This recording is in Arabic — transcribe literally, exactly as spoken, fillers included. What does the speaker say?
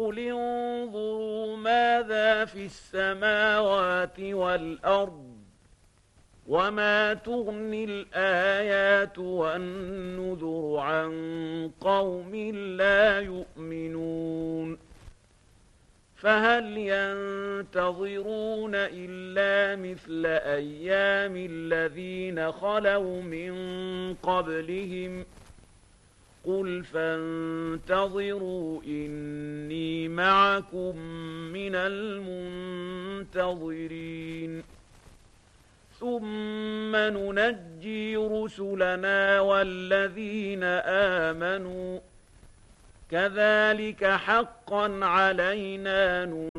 قل انظروا ماذا في السماوات والأرض وما تغني الآيات والنذر عن قوم لا يؤمنون فهل ينتظرون إلا مثل أيام الذين خلوا من قبلهم قل فانتظروا إني معكم من المنتظرين ثم ننجي رسلنا والذين آمنوا كذلك حقا علينا ننجي